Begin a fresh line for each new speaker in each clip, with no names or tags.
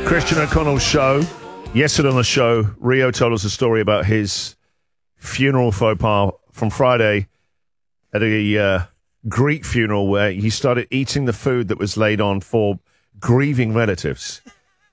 Christian O'Connell's show. Yesterday on the show, Rio told us a story about his funeral faux pas from Friday at a Greek funeral where he started eating the food that was laid on for grieving relatives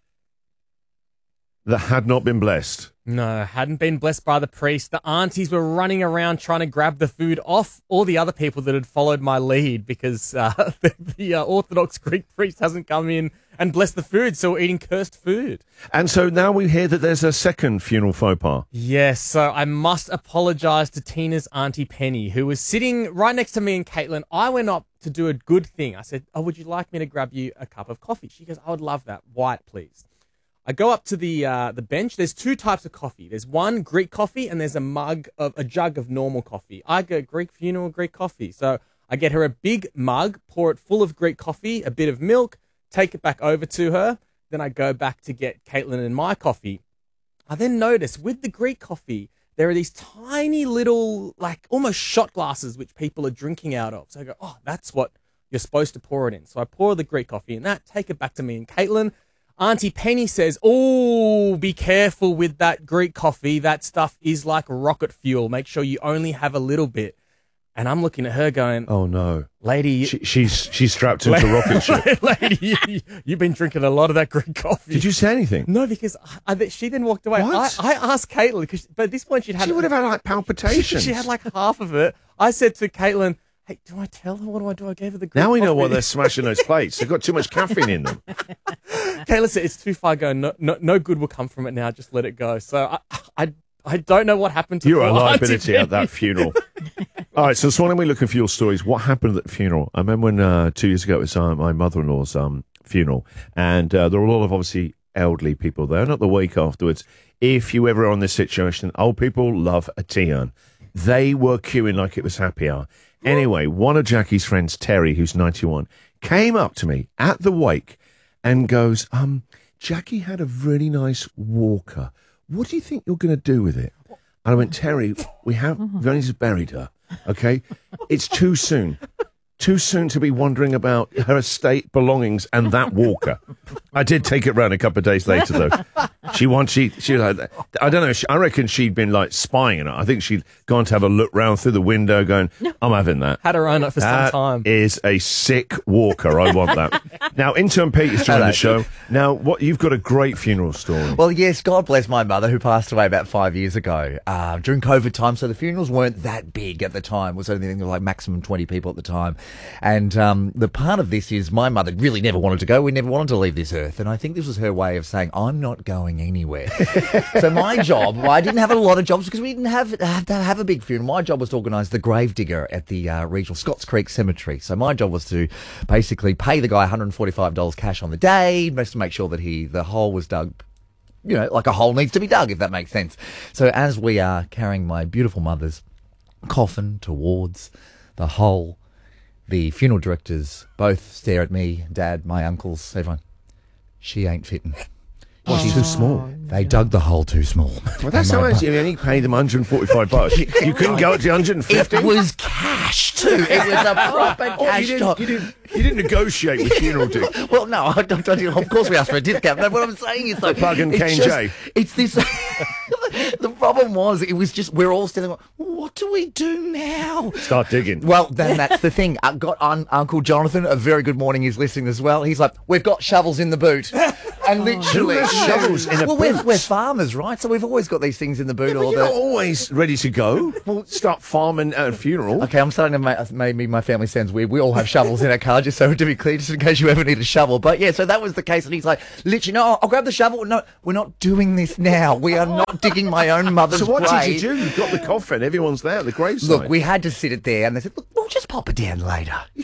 that had not been blessed.
No, hadn't been blessed by the priest. The aunties were running around trying to grab the food off all the other people that had followed my lead because the Orthodox Greek priest hasn't come in and blessed the food, so we're eating cursed food.
And so now we hear that there's a second funeral faux pas.
Yes, so I must apologise to Tina's auntie Penny, who was sitting right next to me and Caitlin. I went up to do a good thing. I said, would you like me to grab you a cup of coffee? She goes, I would love that. White, please. I go up to the bench. There's two types of coffee. There's one Greek coffee and there's a jug of normal coffee. I go Greek funeral, Greek coffee. So I get her a big mug, pour it full of Greek coffee, a bit of milk, take it back over to her. Then I go back to get Caitlin and my coffee. I then notice with the Greek coffee, there are these tiny little, like almost shot glasses, which people are drinking out of. So I go, that's what you're supposed to pour it in. So I pour the Greek coffee in that, take it back to me and Caitlin. Auntie Penny says, be careful with that Greek coffee. That stuff is like rocket fuel. Make sure you only have a little bit. And I'm looking at her going, oh no, lady.
She's strapped into a rocket ship.
Lady, you've been drinking a lot of that Greek coffee.
Did you say anything?
No, because she then walked away.
What?
I asked Caitlin, but at this point she
would have had like palpitations.
She had like half of it. I said to Caitlin, hey, do I tell her? What do? I gave her the Greek
Now we know
coffee.
why they're smashing those plates. They've got too much caffeine in them.
Kayla said, it's too far gone. No good will come from it now. Just let it go. So I don't know what happened to
You're a
poor
liability
Auntie
at that funeral. All right, so this morning we're looking for your stories. What happened at the funeral? I remember when 2 years ago it was my mother-in-law's funeral, and there were a lot of obviously elderly people there. Not the week afterwards. If you ever are in this situation, old people love a tea-urn. They were queuing like it was happy hour. Anyway, one of Jackie's friends, Terry, who's 91, came up to me at the wake and goes, Jackie had a really nice walker. What do you think you're going to do with it? And I went, Terry, we've only just buried her, okay? It's too soon. Too soon to be wondering about her estate belongings and that walker. I did take it round a couple of days later, though. She was like, I don't know, I reckon she'd been like spying on it. I think she'd gone to have a look round through the window going, I'm having that.
Had her own up for some time.
That is a sick walker. I want that. Now, intern Pete is joining the show. Now, you've got a great funeral story.
Well, yes, God bless my mother who passed away about 5 years ago during COVID time. So the funerals weren't that big at the time. It was only like maximum 20 people at the time. And the part of this is my mother really never wanted to go. We never wanted to leave this earth. And I think this was her way of saying, I'm not going anywhere. So my job, I didn't have a lot of jobs because we didn't have to have a big funeral. My job was to organise the gravedigger at the regional Scotts Creek Cemetery. So my job was to basically pay the guy $145 cash on the day, just to make sure that the hole was dug, like a hole needs to be dug, if that makes sense. So as we are carrying my beautiful mother's coffin towards the hole, the funeral directors both stare at me, Dad, my uncles, everyone. She ain't fitting.
She's too small.
They dug the hole too small.
Well, that's how much you only paid them $145. You couldn't go up to $150.
It was cash too. It was a proper cash job.
You didn't negotiate with funeral dude.
Well, no, of course we asked for a discount. No, what I'm saying is, though,
Plug and K&J.
It's this. The problem was, it was just we're all standing. What do we do now?
Start digging.
Well, then that's the thing. I've got Uncle Jonathan. A very good morning. He's listening as well. He's like, we've got shovels in the boot. And literally,
shovels in a boot.
We're farmers, right? So we've always got these things in the boot.
Yeah, but you're not always ready to go. Well, start farming at a funeral.
Okay, I'm starting to maybe my family sounds weird. We all have shovels in our car, just so to be clear, just in case you ever need a shovel. But yeah, so that was the case. And he's like, literally, no, I'll grab the shovel. No, we're not doing this now. We are not digging my own mother's grave.
So what did you do? You've got the coffin. Everyone's there at the graveside.
Look, we had to sit it there, and they said, look, we'll just pop it down later.
You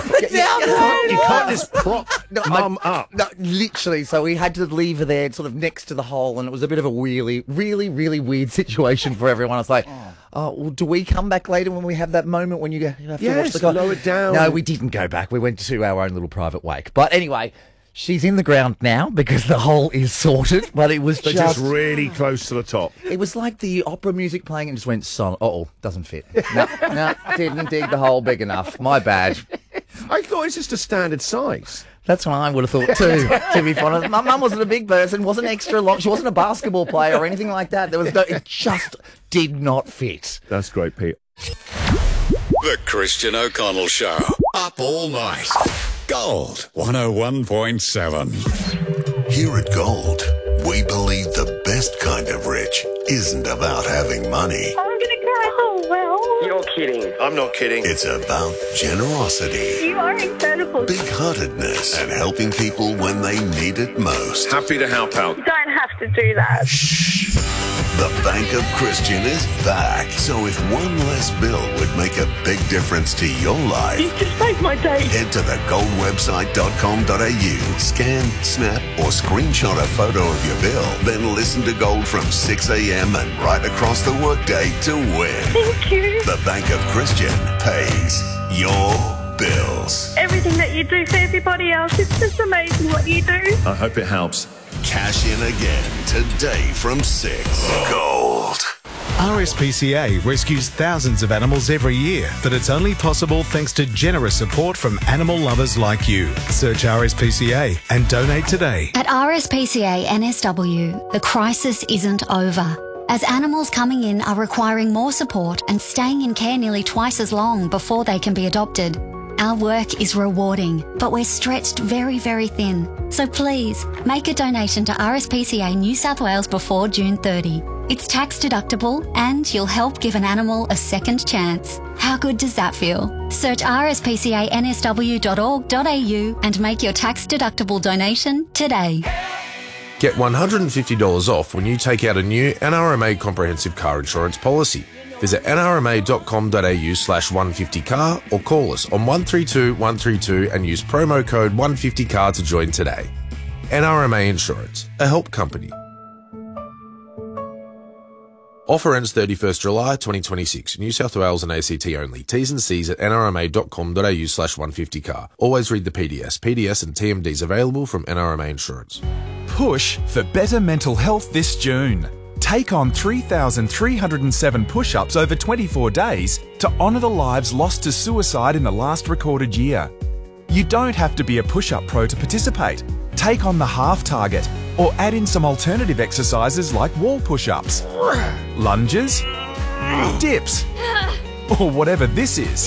can't just prop up.
No, literally. So we had to leave her there sort of next to the hole, and it was a bit of a really, really weird situation for everyone. I was like, well, do we come back later when we have that moment when you have to watch the guy?
Lower it down.
No, we didn't go back. We went to our own little private wake. But anyway, she's in the ground now because the hole is sorted, but it was
just really close to the top.
It was like the opera music playing and just went silent. Doesn't fit. No, didn't dig the hole big enough. My bad.
I thought it's just a standard size.
That's what I would have thought too, to be honest. My mum wasn't a big person, wasn't extra long. She wasn't a basketball player or anything like that. It just did not fit.
That's great, Pete.
The Christian O'Connell Show. Up all night. Gold 101.7.
Here at Gold, we believe the best kind of rich isn't about having money.
I'm going to cry. Oh, well.
You're kidding.
I'm not kidding.
It's about generosity,
You are incredible.
big-heartedness, and helping people when they need it most.
Happy to help out.
You don't have to do that.
The Bank of Christian is back. So if one less bill would make a big difference to your life,
You just made my day.
head to thegoldwebsite.com.au, scan, snap, or screenshot a photo of your bill, then listen to Gold from 6 a.m. and right across the workday to win.
Thank you.
The Bank of Christian pays your bills.
Everything that you do for everybody else, it's just amazing what you do.
I hope it helps.
Cash in again today from 6. Gold.
RSPCA rescues thousands of animals every year, but it's only possible thanks to generous support from animal lovers like you. Search RSPCA and donate today.
At RSPCA NSW, the crisis isn't over. As animals coming in are requiring more support and staying in care nearly twice as long before they can be adopted. Our work is rewarding, but we're stretched very, very thin. So please, make a donation to RSPCA New South Wales before June 30. It's tax deductible and you'll help give an animal a second chance. How good does that feel? Search rspcansw.org.au and make your tax deductible donation today.
Get $150 off when you take out a new NRMA comprehensive car insurance policy. Visit nrma.com.au/150car or call us on 132 132 and use promo code 150car to join today. NRMA Insurance, a help company. Offer ends 31st July 2026. New South Wales and ACT only. T's and C's at nrma.com.au/150car. Always read the PDS. PDS and TMDs available from NRMA Insurance.
Push for better mental health this June. Take on 3,307 push-ups over 24 days to honour the lives lost to suicide in the last recorded year. You don't have to be a push-up pro to participate. Take on the half target or add in some alternative exercises like wall push-ups, lunges, dips, or whatever this is.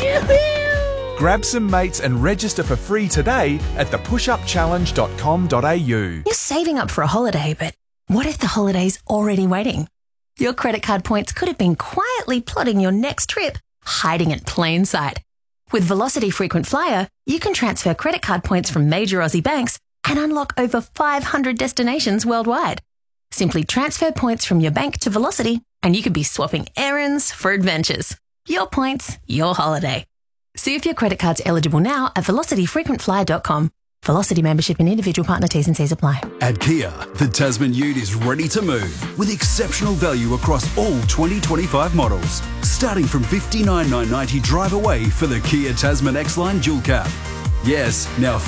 Grab some mates and register for free today at thepushupchallenge.com.au.
You're saving up for a holiday, but what if the holiday's already waiting? Your credit card points could have been quietly plotting your next trip, hiding in plain sight. With Velocity Frequent Flyer, you can transfer credit card points from major Aussie banks and unlock over 500 destinations worldwide. Simply transfer points from your bank to Velocity and you could be swapping errands for adventures. Your points, your holiday. See if your credit card's eligible now at velocityfrequentflyer.com. Velocity membership and individual partner T's and C's apply.
At Kia, the Tasman Ute is ready to move with exceptional value across all 2025 models. Starting from $59,990 drive away for the Kia Tasman X-Line Dual Cab. Yes, now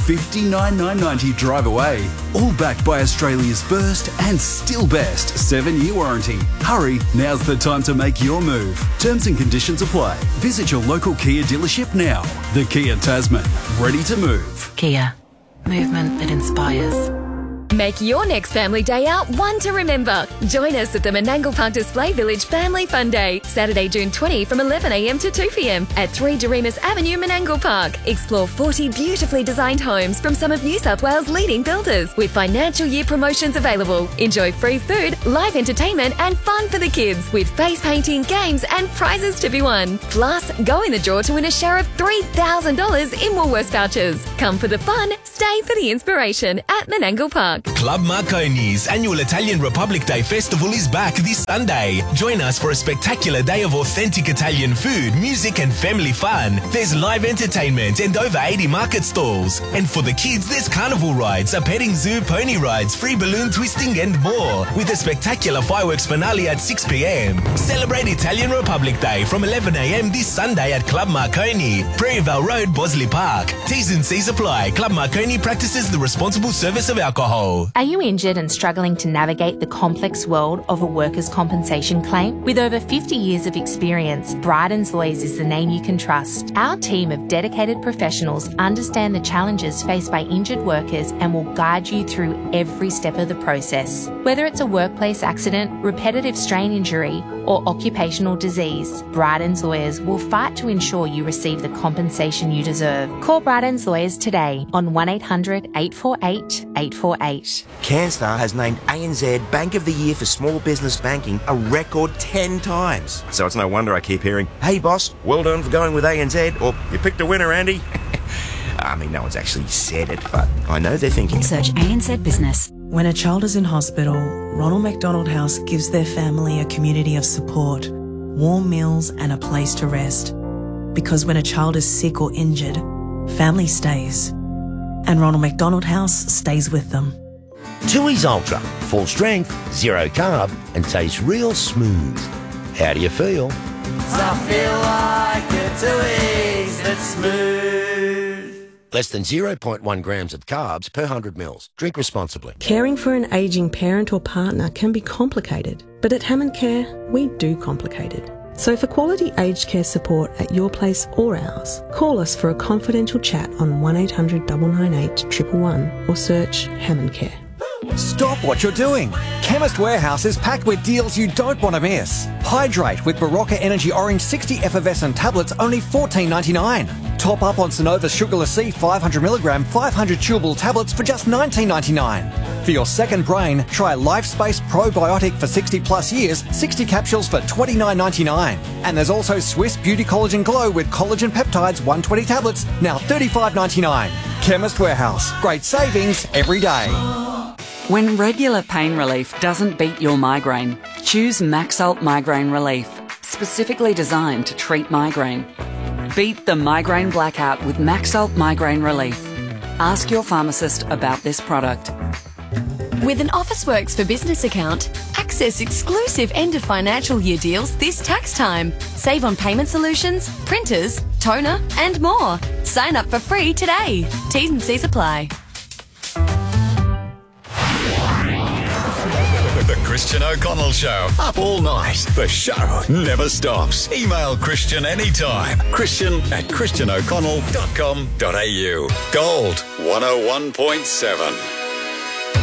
$59,990 drive away. All backed by Australia's first and still best 7-year warranty. Hurry, now's the time to make your move. Terms and conditions apply. Visit your local Kia dealership now. The Kia Tasman, ready to move.
Kia. Movement that inspires.
Make your next family day out one to remember. Join us at the Menangle Park Display Village Family Fun Day, Saturday, June 20 from 11 a.m. to 2 p.m. at 3 Doremus Avenue, Menangle Park. Explore 40 beautifully designed homes from some of New South Wales' leading builders with financial year promotions available. Enjoy free food, live entertainment and fun for the kids with face painting, games and prizes to be won. Plus, go in the draw to win a share of $3,000 in Woolworths vouchers. Come for the fun, stay for the inspiration at Menangle Park.
Club Marconi's annual Italian Republic Day Festival is back this Sunday. Join us for a spectacular day of authentic Italian food, music and family fun. There's live entertainment and over 80 market stalls. And for the kids, there's carnival rides, a petting zoo, pony rides, free balloon twisting and more. With a spectacular fireworks finale at 6 p.m. Celebrate Italian Republic Day from 11 a.m. this Sunday at Club Marconi, Prairie Vale Road, Bosley Park. T's and C's apply. Club Marconi practices the responsible service of alcohol. go.
Are you injured and struggling to navigate the complex world of a workers' compensation claim? With over 50 years of experience, Bryden's Lawyers is the name you can trust. Our team of dedicated professionals understand the challenges faced by injured workers and will guide you through every step of the process. Whether it's a workplace accident, repetitive strain injury, or occupational disease, Bryden's Lawyers will fight to ensure you receive the compensation you deserve. Call Bryden's Lawyers today on 1-800-848-848.
CanStar has named ANZ Bank of the Year for Small Business Banking a record 10 times. So it's no wonder I keep hearing, "Hey boss, well done for going with ANZ," or "You picked a winner, Andy." I mean, no one's actually said it, but I know they're thinking.
Search ANZ Business.
When a child is in hospital, Ronald McDonald House gives their family a community of support, warm meals and a place to rest. Because when a child is sick or injured, family stays. And Ronald McDonald House stays with them.
Tooheys Ultra, full strength, zero carb, and tastes real smooth. How do you feel?
I feel like a Tooheys that's smooth.
Less than 0.1 grams of carbs per 100 mils. Drink responsibly.
Caring for an ageing parent or partner can be complicated, but at Hammond Care, we do complicated. So for quality aged care support at your place or ours, call us for a confidential chat on 1-800-998-111 or search Hammond Care.
Stop what you're doing. Chemist Warehouse is packed with deals you don't want to miss. Hydrate with Barocca Energy Orange 60 effervescent tablets, only $14.99. Top up on Sonova Sugarless C 500mg 500 chewable tablets for just $19.99. For your second brain, try LifeSpace Probiotic for 60 plus years, 60 capsules for $29.99. And there's also Swiss Beauty Collagen Glow with collagen peptides 120 tablets, now $35.99. Chemist Warehouse. Great savings every day.
When regular pain relief doesn't beat your migraine, choose Maxalt Migraine Relief, specifically designed to treat migraine. Beat the migraine blackout with Maxalt Migraine Relief. Ask your pharmacist about this product.
With an Officeworks for Business account, access exclusive end of financial year deals this tax time. Save on payment solutions, printers, toner, and more. Sign up for free today. T's and C's apply.
The Christian O'Connell Show. Up all night. The show never stops. Email Christian anytime. Christian@christianoconnell.com.au. Gold 101.7.